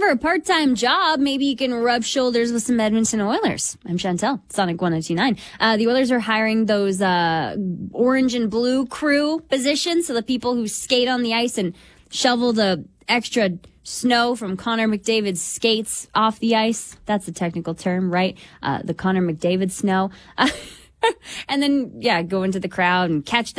for a part-time job, maybe you can rub shoulders with some Edmonton Oilers. I'm Chantel, Sonic 1029. The Oilers are hiring those orange and blue crew positions, so the people who skate on the ice and shovel the extra snow from Connor McDavid's skates off the ice. That's the technical term, right? The Connor McDavid snow. And then, go into the crowd and catch